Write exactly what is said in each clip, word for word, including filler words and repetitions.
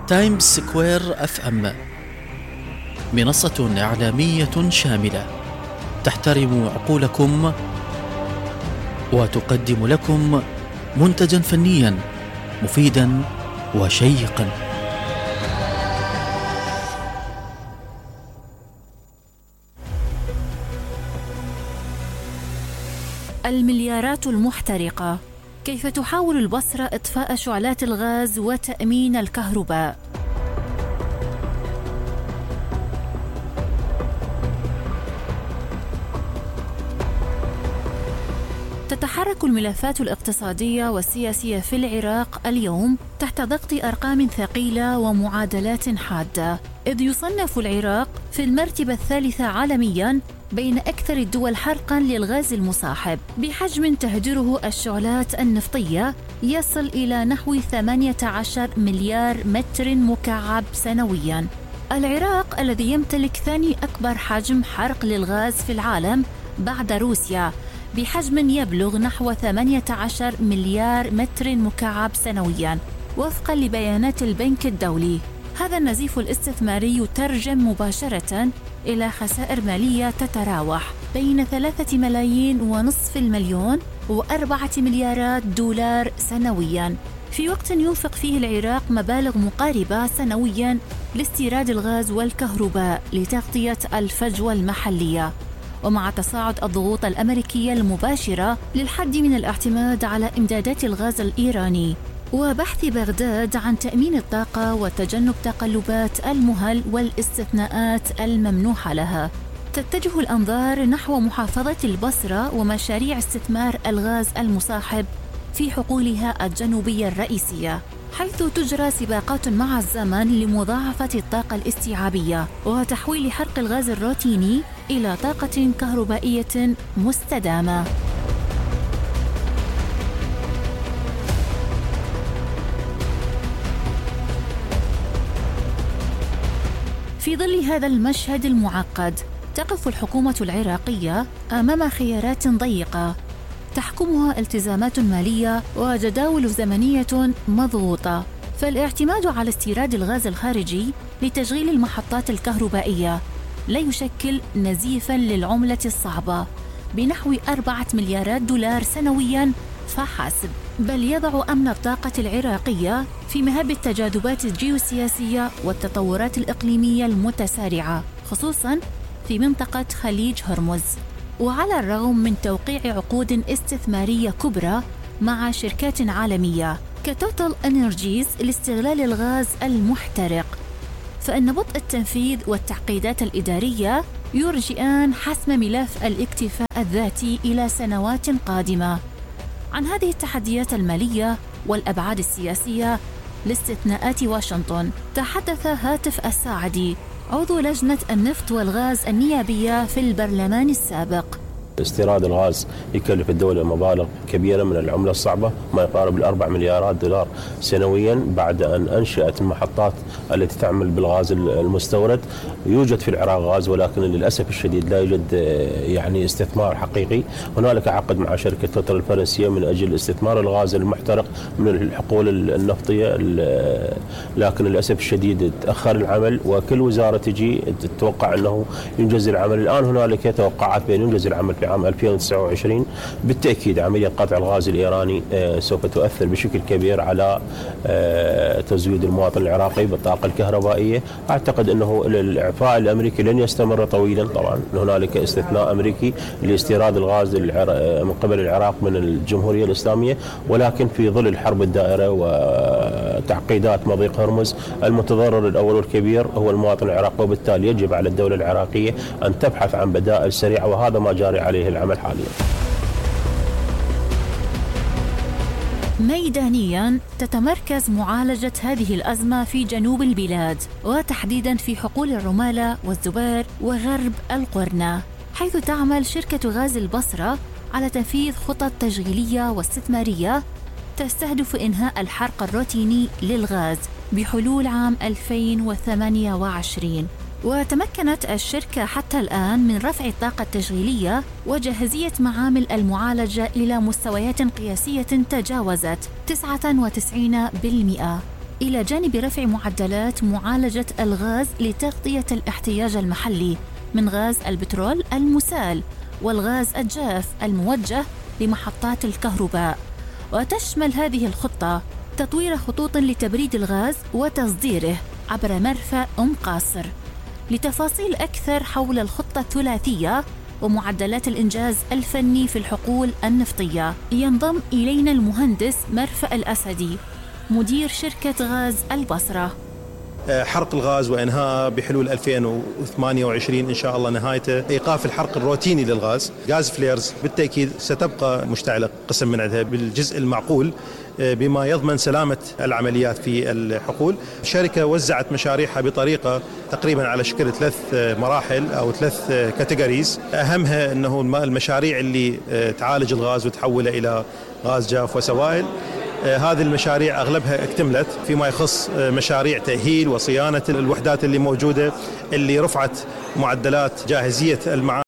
تايمز سكوير اف ام، منصة إعلامية شاملة تحترم عقولكم وتقدم لكم منتجا فنيا مفيدا وشيقا. المليارات المحترقة، كيف تحاول البصرة إطفاء شعلات الغاز وتأمين الكهرباء؟ تتحرك الملفات الاقتصادية والسياسية في العراق اليوم تحت ضغط أرقام ثقيلة ومعادلات حادة، إذ يصنف العراق في المرتبة الثالثة عالمياً بين أكثر الدول حرقاً للغاز المصاحب، بحجم تهدره الشعلات النفطية يصل إلى نحو ثمانية عشر مليار متر مكعب سنوياً. العراق الذي يمتلك ثاني أكبر حجم حرق للغاز في العالم بعد روسيا بحجم يبلغ نحو ثمانية عشر مليار متر مكعب سنوياً وفقاً لبيانات البنك الدولي. هذا النزيف الاستثماري يترجم مباشرة إلى خسائر مالية تتراوح بين ثلاثة ملايين ونصف المليون وأربعة مليارات دولار سنوياً، في وقت ينفق فيه العراق مبالغ مقاربة سنوياً لاستيراد الغاز والكهرباء لتغطية الفجوة المحلية، ومع تصاعد الضغوط الأمريكية المباشرة للحد من الاعتماد على إمدادات الغاز الإيراني، وبحث بغداد عن تأمين الطاقة وتجنب تقلبات المهل والاستثناءات الممنوحة لها، تتجه الأنظار نحو محافظة البصرة ومشاريع استثمار الغاز المصاحب في حقولها الجنوبية الرئيسية، حيث تجرى سباقات مع الزمن لمضاعفة الطاقة الاستيعابية وتحويل حرق الغاز الروتيني إلى طاقة كهربائية مستدامة. في ظل هذا المشهد المعقد، تقف الحكومة العراقية أمام خيارات ضيقة تحكمها التزامات مالية وجداول زمنية مضغوطة، فالاعتماد على استيراد الغاز الخارجي لتشغيل المحطات الكهربائية لا يشكل نزيفاً للعملة الصعبة بنحو أربعة مليارات دولار سنوياً فحسب، بل يضع أمن الطاقة العراقية في مهب التجاذبات الجيوسياسية والتطورات الإقليمية المتسارعة، خصوصاً في منطقة خليج هرمز. وعلى الرغم من توقيع عقود استثمارية كبرى مع شركات عالمية كتوتال إنرجيز لاستغلال الغاز المحترق، فإن بطء التنفيذ والتعقيدات الإدارية يرجئان حسم ملف الاكتفاء الذاتي إلى سنوات قادمة. عن هذه التحديات المالية والأبعاد السياسية لاستثناءات واشنطن تحدث هاتف الساعدي، عضو لجنة النفط والغاز النيابية في البرلمان السابق. استيراد الغاز يكلف الدولة مبالغ كبيرة من العملة الصعبة، ما يقارب الأربع مليارات دولار سنويا، بعد أن أنشأت المحطات التي تعمل بالغاز المستورد. يوجد في العراق غاز، ولكن للأسف الشديد لا يوجد يعني استثمار حقيقي. هنالك عقد مع شركة توتال الفرنسية من أجل استثمار الغاز المحترق من الحقول النفطية، لكن للأسف الشديد تأخر العمل، وكل وزارة تجي تتوقع أنه ينجز العمل. الآن هنالك توقعات بأن ينجز العمل في عام ألفين وتسعة وعشرين. بالتأكيد عملية قطع الغاز الإيراني سوف تؤثر بشكل كبير على تزويد المواطن العراقي بالطاقة الكهربائية. أعتقد أنه الإعفاء الأمريكي لن يستمر طويلا، طبعا هنالك استثناء أمريكي لاستيراد الغاز من قبل العراق من الجمهورية الإسلامية، ولكن في ظل الحرب الدائرة وتعقيدات مضيق هرمز المتضرر الأول والكبير هو المواطن العراقي، وبالتالي يجب على الدولة العراقية أن تبحث عن بدائل سريعة، وهذا ما جاري عليه العمل حاليا. ميدانياً تتمركز معالجة هذه الأزمة في جنوب البلاد، وتحديداً في حقول الرمالة والزبير وغرب القرنة، حيث تعمل شركة غاز البصرة على تنفيذ خطط تشغيلية واستثمارية تستهدف إنهاء الحرق الروتيني للغاز بحلول عام ألفين وثمانية وعشرين. وتمكنت الشركة حتى الآن من رفع الطاقة التشغيلية وجاهزية معامل المعالجة إلى مستويات قياسية تجاوزت تسعة وتسعين بالمئة، إلى جانب رفع معدلات معالجة الغاز لتغطية الاحتياج المحلي من غاز البترول المسال والغاز الجاف الموجه لمحطات الكهرباء. وتشمل هذه الخطة تطوير خطوط لتبريد الغاز وتصديره عبر مرفأ أم قاصر. لتفاصيل أكثر حول الخطة الثلاثية ومعدلات الإنجاز الفني في الحقول النفطية ينضم إلينا المهندس مرفأ الأسدي مدير شركة غاز البصرة. حرق الغاز وإنهاء بحلول ألفين وثمانية وعشرين إن شاء الله نهايته إيقاف الحرق الروتيني للغاز. غاز فليرز بالتأكيد ستبقى مشتعلة قسم من عندها بالجزء المعقول بما يضمن سلامة العمليات في الحقول. الشركة وزعت مشاريعها بطريقة تقريبا على شكل ثلاث مراحل أو ثلاث كاتيجوريز. أهمها أنه المشاريع اللي تعالج الغاز وتحوله إلى غاز جاف وسوائل. هذه المشاريع أغلبها اكتملت فيما يخص مشاريع تأهيل وصيانة الوحدات اللي موجودة اللي رفعت معدلات جاهزية المعامل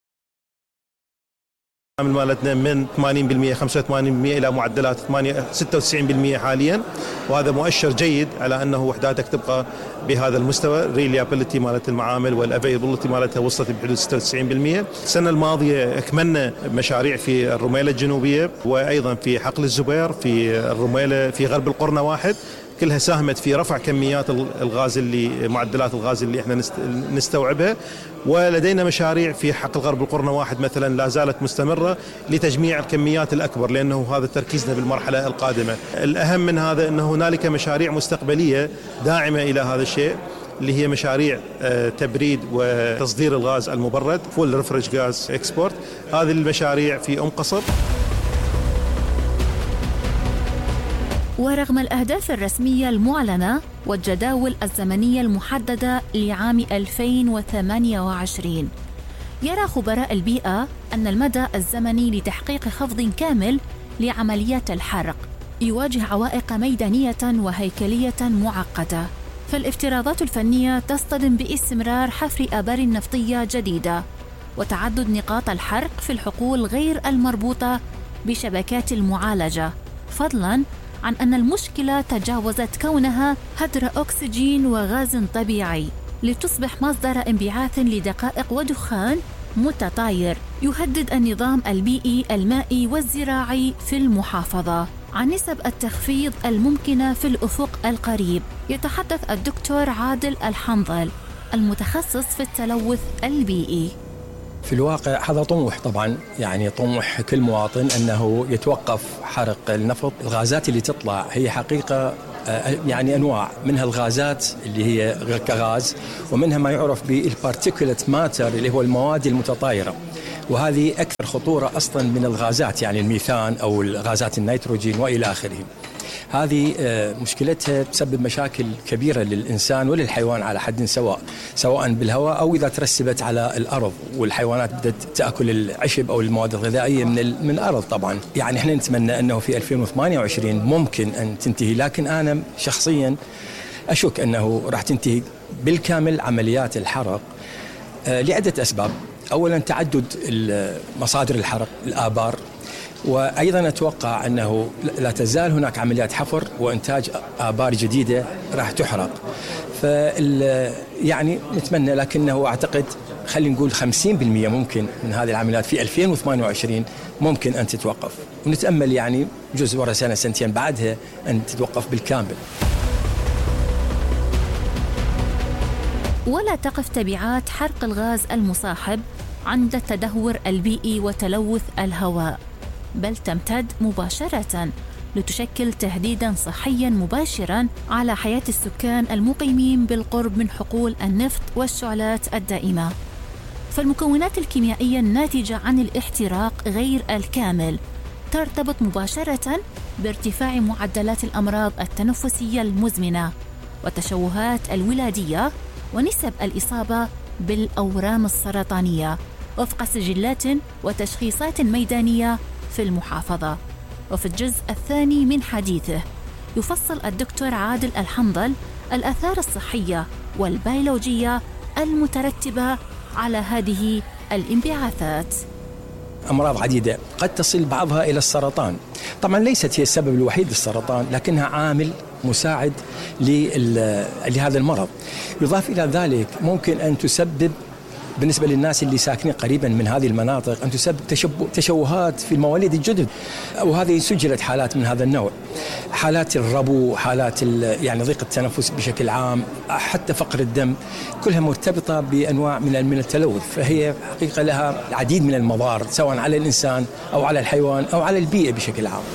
مالتنا من ثمانين بالمئة خمسة وثمانين بالمئة إلى معدلات ستة وتسعين بالمئة حاليا، وهذا مؤشر جيد على أنه وحداتك تبقى بهذا المستوى. الريليابيلتي مالت المعامل والافيلابيلتي مالتها وصلت بحدود ستة وتسعين بالمئة. السنة الماضية أكملنا مشاريع في الرميلة الجنوبية وأيضا في حقل الزبير في الرميلة في غرب القرنة واحد، كلها ساهمت في رفع كميات الغاز اللي معدلات الغاز اللي احنا نستوعبها. ولدينا مشاريع في حقل غرب القرنة واحد مثلا لا زالت مستمرة لتجميع الكميات الأكبر، لأنه هذا تركيزنا بالمرحلة القادمة. الأهم من هذا أن هنالك مشاريع مستقبلية داعمة إلى هذا الشيء، اللي هي مشاريع تبريد وتصدير الغاز المبرد فول ريفرج غاز اكسبورت. هذه المشاريع في أم قصر. ورغم الأهداف الرسمية المعلنة والجداول الزمنية المحددة لعام ألفين وثمانية وعشرين، يرى خبراء البيئة أن المدى الزمني لتحقيق خفض كامل لعمليات الحرق يواجه عوائق ميدانية وهيكلية معقدة. فالافتراضات الفنية تصطدم باستمرار حفر آبار نفطية جديدة وتعدد نقاط الحرق في الحقول غير المربوطة بشبكات المعالجة، فضلاً عن أن المشكلة تجاوزت كونها هدر أكسجين وغاز طبيعي لتصبح مصدر انبعاث لدقائق ودخان متطاير يهدد النظام البيئي المائي والزراعي في المحافظة. عن نسب التخفيض الممكنة في الأفق القريب يتحدث الدكتور عادل الحنظل المتخصص في التلوث البيئي. في الواقع هذا طموح، طبعا يعني طموح كل مواطن أنه يتوقف حرق النفط. الغازات اللي تطلع هي حقيقة يعني أنواع، منها الغازات اللي هي كغاز، ومنها ما يعرف بالبارتيكولت ماتر اللي هو المواد المتطايرة، وهذه أكثر خطورة أصلا من الغازات، يعني الميثان أو الغازات النيتروجين وإلى آخره. هذه مشكلتها تسبب مشاكل كبيرة للإنسان وللحيوان على حد سواء، سواء بالهواء أو إذا ترسبت على الأرض والحيوانات بدأت تأكل العشب أو المواد الغذائية من من الأرض. طبعا يعني إحنا نتمنى أنه في ألفين وثمانية وعشرين ممكن أن تنتهي، لكن أنا شخصيا أشك أنه راح تنتهي بالكامل عمليات الحرق لعدة أسباب. أولا تعدد مصادر الحرق، الآبار، وأيضا أتوقع أنه لا تزال هناك عمليات حفر وإنتاج آبار جديدة راح تحرق. فال يعني نتمنى، لكنه أعتقد خلينا نقول خمسين بالمئة ممكن من هذه العمليات في ألفين وثمانية وعشرين ممكن أن تتوقف، ونتأمل يعني جزء ورا سنة سنتين بعدها أن تتوقف بالكامل. ولا تقف تبعات حرق الغاز المصاحب عند التدهور البيئي وتلوث الهواء، بل تمتد مباشرة لتشكل تهديداً صحياً مباشراً على حياة السكان المقيمين بالقرب من حقول النفط والشعلات الدائمة. فالمكونات الكيميائية الناتجة عن الاحتراق غير الكامل ترتبط مباشرة بارتفاع معدلات الأمراض التنفسية المزمنة والتشوهات الولادية ونسب الإصابة بالأورام السرطانية وفق سجلات وتشخيصات ميدانية في المحافظة. وفي الجزء الثاني من حديثه يفصل الدكتور عادل الحنظل الآثار الصحية والبيولوجية المترتبة على هذه الانبعاثات. أمراض عديدة قد تصل بعضها إلى السرطان، طبعا ليست هي السبب الوحيد للسرطان، لكنها عامل مساعد لهذا المرض. يضاف إلى ذلك ممكن أن تسبب بالنسبة للناس اللي ساكنين قريبا من هذه المناطق أن تسبب تشوهات في المواليد الجدد، وهذه سجلت حالات من هذا النوع، حالات الربو، حالات يعني ضيق التنفس بشكل عام، حتى فقر الدم، كلها مرتبطة بأنواع من من التلوث، فهي حقيقة لها العديد من المضار سواء على الإنسان أو على الحيوان أو على البيئة بشكل عام.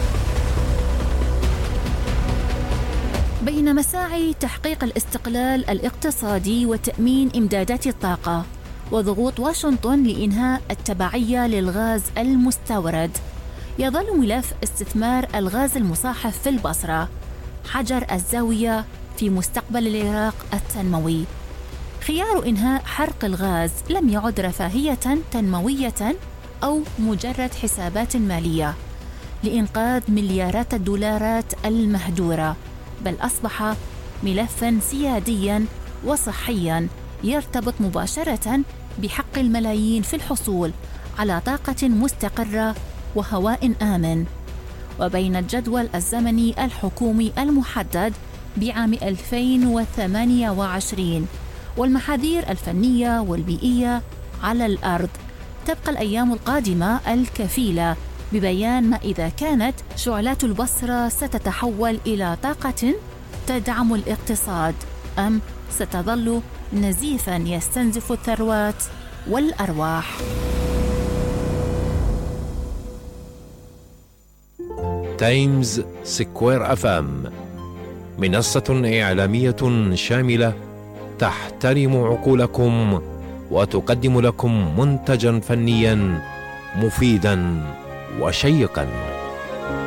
بين مساعي تحقيق الاستقلال الاقتصادي وتأمين إمدادات الطاقة وضغوط واشنطن لإنهاء التبعية للغاز المستورد، يظل ملف استثمار الغاز المصاحف في البصرة حجر الزاوية في مستقبل العراق التنموي. خيار إنهاء حرق الغاز لم يعد رفاهية تنموية أو مجرد حسابات مالية لإنقاذ مليارات الدولارات المهدورة، بل أصبح ملفاً سيادياً وصحياً يرتبط مباشرة بحق الملايين في الحصول على طاقة مستقرة وهواء آمن. وبين الجدول الزمني الحكومي المحدد بعام ألفين وثمانية وعشرين والمحاذير الفنية والبيئية على الأرض، تبقى الأيام القادمة الكفيلة ببيان ما إذا كانت شعلات البصرة ستتحول إلى طاقة تدعم الاقتصاد أم ستظل نزيفاً يستنزف الثروات والأرواح. تايمز سكوير أف أم، منصة إعلامية شاملة تحترم عقولكم وتقدم لكم منتجاً فنياً مفيداً وشيقاً.